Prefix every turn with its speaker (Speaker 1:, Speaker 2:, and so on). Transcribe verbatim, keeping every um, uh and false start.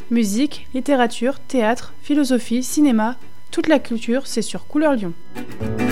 Speaker 1: Musique, littérature, théâtre, philosophie, cinéma, toute la culture, c'est sur Couleur Lyon.